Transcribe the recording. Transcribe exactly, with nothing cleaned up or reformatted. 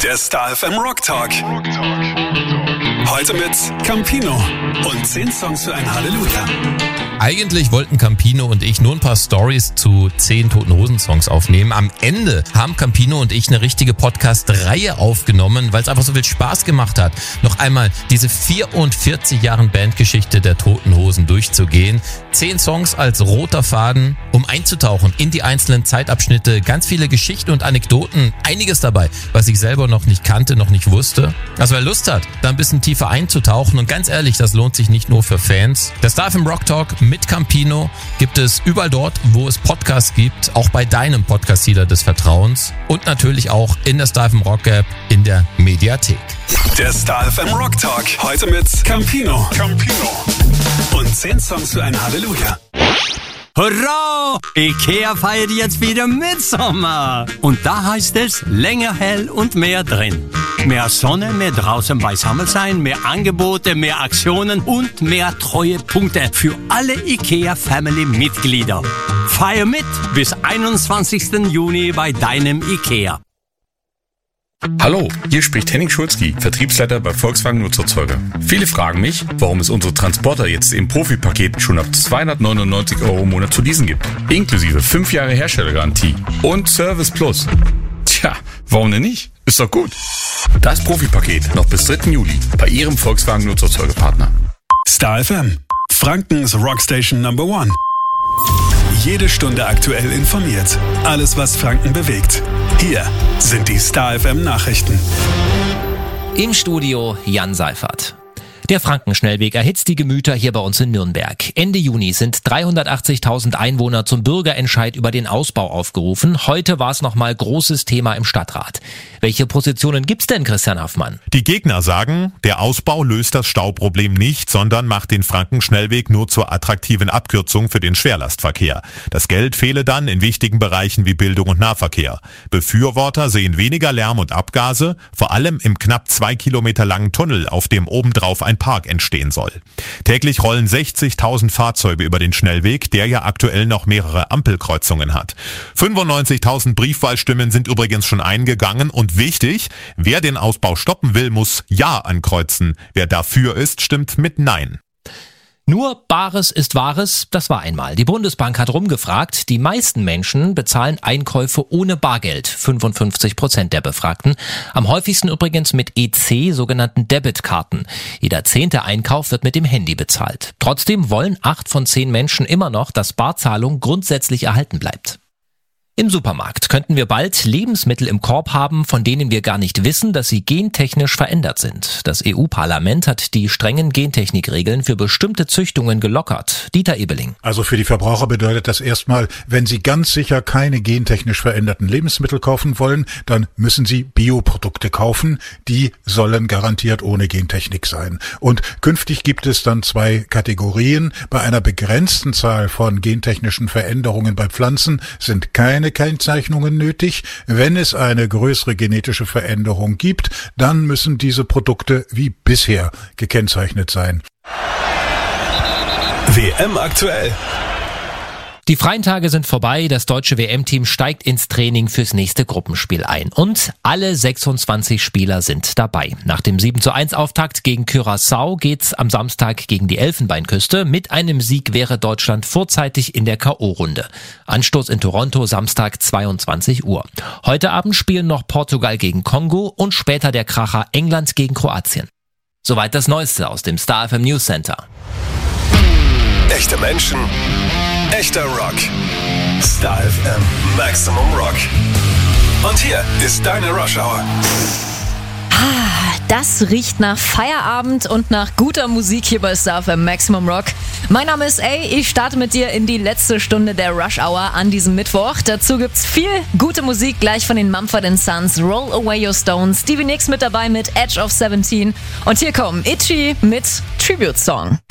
Der Star F M Rock Talk. Heute mit Campino und zehn Songs für ein Halleluja. Eigentlich wollten Campino und ich nur ein paar Stories zu zehn Toten Hosen Songs aufnehmen. Am Ende haben Campino und ich eine richtige Podcast-Reihe aufgenommen, weil es einfach so viel Spaß gemacht hat, noch einmal diese vierundvierzig Jahre Bandgeschichte der Toten Hosen durchzugehen. Zehn Songs als roter Faden, um einzutauchen in die einzelnen Zeitabschnitte. Ganz viele Geschichten und Anekdoten, einiges dabei, was ich selber noch nicht kannte, noch nicht wusste. Also wer Lust hat, da ein bisschen tiefer einzutauchen, und ganz ehrlich, das lohnt sich nicht nur für Fans. Der Star F M Rock Talk mit Campino gibt es überall dort, wo es Podcasts gibt, auch bei deinem Podcast-Dealer des Vertrauens und natürlich auch in der Star F M Rock App in der Mediathek. Der Star F M Rock Talk, heute mit Campino. Campino. Und zehn Songs für ein Halleluja. Hurra! Ikea feiert jetzt wieder Mitsommer. Und da heißt es länger hell und mehr drin. Mehr Sonne, mehr draußen beisammen sein, mehr Angebote, mehr Aktionen und mehr Treuepunkte für alle Ikea-Family-Mitglieder. Feier mit bis einundzwanzigsten Juni bei deinem Ikea. Hallo, hier spricht Henning Schulzki, Vertriebsleiter bei Volkswagen Nutzerzeuger. Viele fragen mich, warum es unsere Transporter jetzt im Profi-Paket schon ab zweihundertneunundneunzig Euro im Monat zu leasen gibt. Inklusive fünf Jahre Herstellergarantie und Service Plus. Tja, warum denn nicht? Ist doch gut. Das Profi-Paket noch bis dritten Juli bei Ihrem Volkswagen Nutzerzeugerpartner. Star F M, Frankens Rockstation Number One. Jede Stunde aktuell informiert. Alles, was Franken bewegt. Hier sind die Star F M Nachrichten. Im Studio Jan Seifert. Der Frankenschnellweg erhitzt die Gemüter hier bei uns in Nürnberg. Ende Juni sind dreihundertachtzigtausend Einwohner zum Bürgerentscheid über den Ausbau aufgerufen. Heute war es nochmal großes Thema im Stadtrat. Welche Positionen gibt's denn, Christian Haffmann? Die Gegner sagen, der Ausbau löst das Stauproblem nicht, sondern macht den Frankenschnellweg nur zur attraktiven Abkürzung für den Schwerlastverkehr. Das Geld fehle dann in wichtigen Bereichen wie Bildung und Nahverkehr. Befürworter sehen weniger Lärm und Abgase, vor allem im knapp zwei Kilometer langen Tunnel, auf dem obendrauf ein Park entstehen soll. Täglich rollen sechzigtausend Fahrzeuge über den Schnellweg, der ja aktuell noch mehrere Ampelkreuzungen hat. fünfundneunzigtausend Briefwahlstimmen sind übrigens schon eingegangen, und wichtig, wer den Ausbau stoppen will, muss Ja ankreuzen. Wer dafür ist, stimmt mit Nein. Nur Bares ist Wahres, das war einmal. Die Bundesbank hat rumgefragt, die meisten Menschen bezahlen Einkäufe ohne Bargeld, fünfundfünfzig Prozent der Befragten. Am häufigsten übrigens mit E C, sogenannten Debitkarten. Jeder zehnte Einkauf wird mit dem Handy bezahlt. Trotzdem wollen acht von zehn Menschen immer noch, dass Barzahlung grundsätzlich erhalten bleibt. Im Supermarkt könnten wir bald Lebensmittel im Korb haben, von denen wir gar nicht wissen, dass sie gentechnisch verändert sind. Das E U-Parlament hat die strengen Gentechnikregeln für bestimmte Züchtungen gelockert. Dieter Ebeling. Also für die Verbraucher bedeutet das erstmal, wenn sie ganz sicher keine gentechnisch veränderten Lebensmittel kaufen wollen, dann müssen sie Bioprodukte kaufen. Die sollen garantiert ohne Gentechnik sein. Und künftig gibt es dann zwei Kategorien. Bei einer begrenzten Zahl von gentechnischen Veränderungen bei Pflanzen sind keine Kennzeichnungen nötig. Wenn es eine größere genetische Veränderung gibt, dann müssen diese Produkte wie bisher gekennzeichnet sein. W M aktuell. Die freien Tage sind vorbei, das deutsche W M-Team steigt ins Training fürs nächste Gruppenspiel ein. Und alle sechsundzwanzig Spieler sind dabei. Nach dem sieben zu eins Auftakt gegen Curaçao geht's am Samstag gegen die Elfenbeinküste. Mit einem Sieg wäre Deutschland vorzeitig in der K O-Runde. Anstoß in Toronto, Samstag zweiundzwanzig Uhr. Heute Abend spielen noch Portugal gegen Kongo und später der Kracher England gegen Kroatien. Soweit das Neueste aus dem Star F M News Center. Echte Menschen, echter Rock. Star F M Maximum Rock. Und hier ist deine Rush Hour. Ah, das riecht nach Feierabend und nach guter Musik hier bei Star F M Maximum Rock. Mein Name ist A, ich starte mit dir in die letzte Stunde der Rush Hour an diesem Mittwoch. Dazu gibt's viel gute Musik, gleich von den Mumford and Sons, Roll Away Your Stones, Stevie Nicks mit dabei mit Edge of seventeen. Und hier kommen Itchy mit Tribute Song.